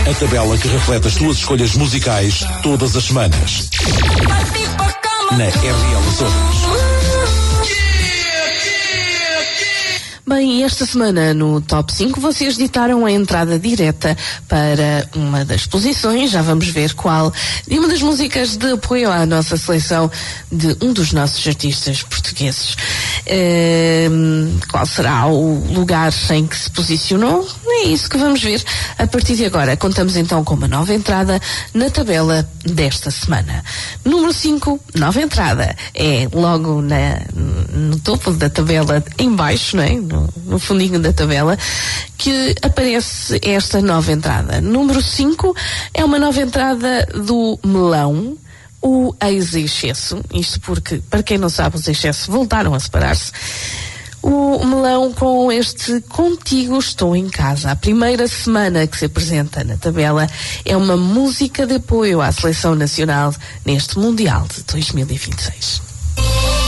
A tabela que reflete as tuas escolhas musicais todas as semanas. Na RL Açores. Bem, esta semana no Top 5 vocês ditaram a entrada direta para uma das posições, já vamos ver qual, de uma das músicas de apoio à nossa seleção de um dos nossos artistas portugueses. Qual será o lugar em que se posicionou? É isso que vamos ver a partir de agora. Contamos então com uma nova entrada na tabela desta semana. Número 5, nova entrada. É logo no topo da tabela, em baixo, não é? No fundinho da tabela, que aparece esta nova entrada. Número 5 é uma nova entrada do Melão, o ex-excesso. Isto porque, para quem não sabe, os excessos voltaram a separar-se. O Melão com este Contigo Estou em Casa. A primeira semana que se apresenta na tabela é uma música de apoio à seleção nacional neste Mundial de 2026.